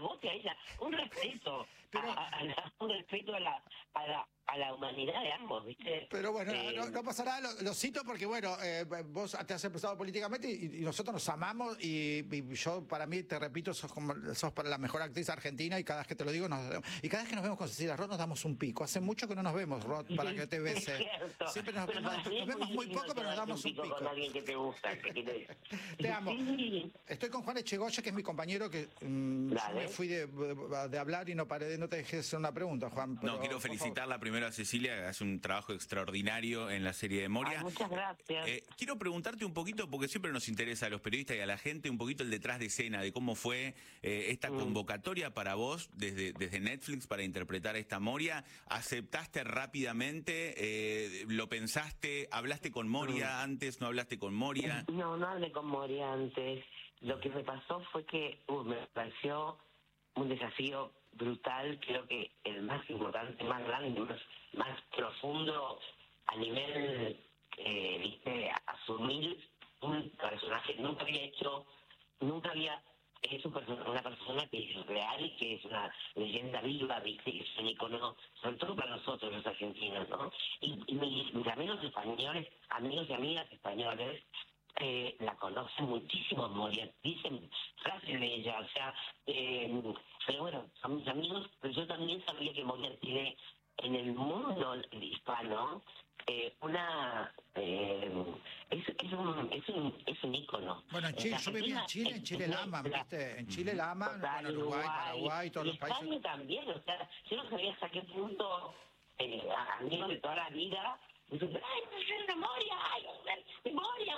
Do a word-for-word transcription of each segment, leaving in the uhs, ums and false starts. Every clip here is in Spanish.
vos y a ella, un respeto, Pero, a, a, a, un respeto a la, a la a la humanidad de ambos, ¿viste? Pero bueno, eh, no, no pasa nada, lo, lo cito porque, bueno, eh, vos te has empezado políticamente y, y nosotros nos amamos y, y yo, para mí, te repito, sos, como, sos para la mejor actriz argentina y cada vez que te lo digo, nos, y cada vez que nos vemos con Cecilia Roth nos damos un pico. Hace mucho que no nos vemos, Roth, para que te bese. Es cierto. Siempre nos pero vemos, para mí nos es vemos muy lindo poco, pero nos damos un pico. con alguien que te gusta, que quiere... Te amo. Sí. Estoy con Juan Echegoyen, que es mi compañero, que mmm, yo me fui de, de hablar y no paré de, no te dejé hacer una pregunta, Juan. Pero, no, quiero felicitarla primero a Cecilia, hace un trabajo extraordinario en la serie de Moria. Ay, muchas gracias. Eh, quiero preguntarte un poquito, porque siempre nos interesa a los periodistas y a la gente, un poquito el detrás de escena, de cómo fue eh, esta mm. convocatoria para vos desde, desde Netflix para interpretar esta Moria. ¿Aceptaste rápidamente? Eh, ¿Lo pensaste? ¿Hablaste con Moria mm. antes? ¿No hablaste con Moria? No, no hablé con Moria antes. Lo que me pasó fue que uh, me pareció un desafío brutal, creo que el más importante, más grande, más, más profundo a nivel, eh, viste, asumir un personaje que nunca había hecho, nunca había, es un person una persona que es real, que es una leyenda viva, viste, que es un icono, sobre todo para nosotros los argentinos, ¿no? Y, y mis, mis amigos españoles, amigos y amigas españoles, Eh, la conocen muchísimo, Moria, dicen frases de ella, o sea, eh, pero bueno, son mis amigos, pero yo también sabía que Moria tiene en el mundo hispano eh, una eh, es, es un es un es un ícono. Bueno, en Chile, yo viví en Chile, en Chile la aman, ¿viste? En Chile la aman, bueno, Uruguay, Paraguay, todos los países. España también, o sea, yo no sabía hasta qué punto eh, amigos de toda la vida dicen, ay, no sé, una Moria, ay, memoria,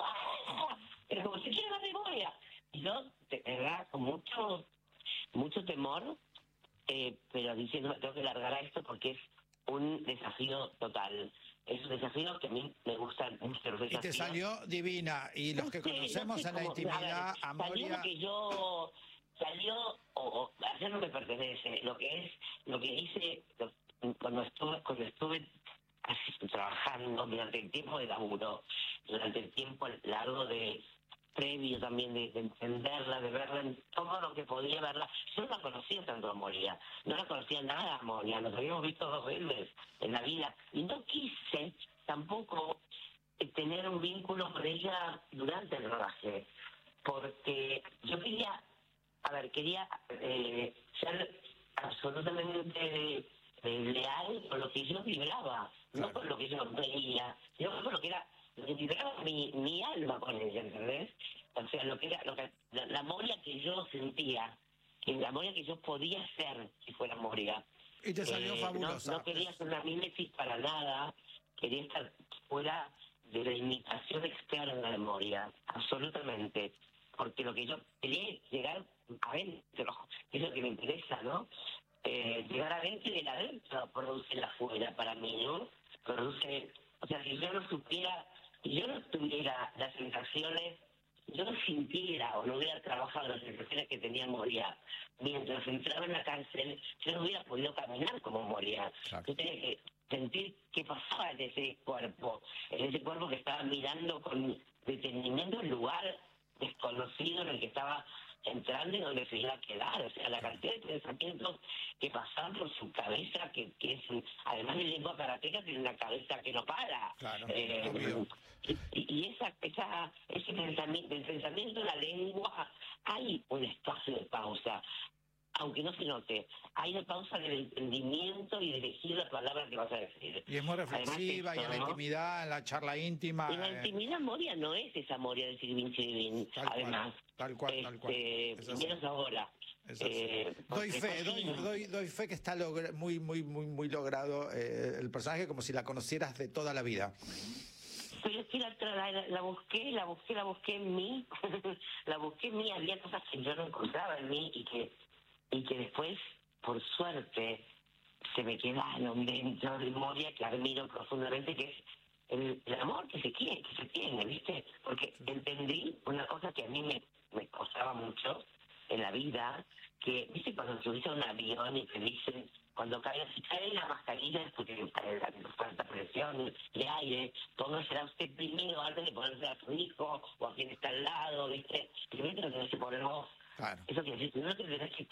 pero como si quiere la memoria. Y yo, de verdad, con mucho, mucho temor, eh, pero diciendo, tengo que largar a esto porque es un desafío total. Es un desafío que a mí me gusta mucho. Y te salió divina, y los que no sé, conocemos no sé en la cómo, intimidad, a ver, a Moria... Salió que yo, salió, o, o hacer no me pertenece, lo que es, lo que hice lo, cuando estuve, cuando estuve así, trabajando durante el tiempo de laburo, durante el tiempo largo de previo también de, de entenderla, de verla en todo lo que podía verla. Yo no la conocía tanto a Moria, no la conocía nada a Moria, nos habíamos visto dos veces en la vida, y no quise tampoco tener un vínculo con ella durante el rodaje, porque yo quería, a ver, quería eh, ser absolutamente eh, leal con lo que yo vibraba, claro. No con lo que yo veía, sino con lo que era, lo que vibraba mi, mi alma con ella, ¿entendés? O sea, lo que era, lo que, la, la Moria que yo sentía, que la Moria que yo podía ser si fuera Moria. Y te salió eh, fabulosa. No, no quería ser una mimesis para nada, quería estar fuera de la imitación externa de Moria, absolutamente. Porque lo que yo quería llegar adentro, que es lo que me interesa, ¿no? Eh, llegar adentro y de adentro produce la afuera para mí, ¿no? Produce, o sea, si yo no supiera, si yo no tuviera las sensaciones, yo no sintiera o no hubiera trabajado las sensaciones que tenía Moria mientras entraba en la cárcel, yo no hubiera podido caminar como Moria. Claro. Yo tenía que sentir qué pasaba en ese cuerpo, en ese cuerpo que estaba mirando con detenimiento el lugar desconocido en el que estaba entrando y donde se iba a quedar, o sea, la cantidad de pensamientos que pasaban por su cabeza, que, que es, además de lengua karateca, tiene una cabeza que no para. Claro, eh, y, y esa, esa, ese pensamiento, el pensamiento de la lengua, hay un espacio de pausa, aunque no se note, hay una pausa del entendimiento y de elegir la palabra que vas a decir. Y es muy reflexiva, esto, y en la ¿no? intimidad, en la charla íntima. Y en la eh... intimidad Moria no es esa Moria de Sirvin Sirvin, además. Tal cual, tal cual. Este, menos ahora. Eh, doy fe, doy, doy, doy fe que está muy, muy, muy, muy logrado eh, el personaje, como si la conocieras de toda la vida. Pero es que la, la, la busqué, la busqué, la busqué en mí, la busqué en mí, había cosas que yo no encontraba en mí y que y que después, por suerte, se me quedaron dentro de Moria, que admiro profundamente, que es el, el amor que se quiere, que se tiene, ¿viste? Porque entendí una cosa que a mí me, me costaba mucho en la vida, que, ¿viste? Cuando subís a un avión y te dicen, cuando cae, si cae la mascarilla es porque falta presión de aire, póngasela usted primero antes de ponerse a su hijo o a quien está al lado, ¿viste? Primero te lo tenés que poner vos. Claro. Eso quiere decir, primero te tenés que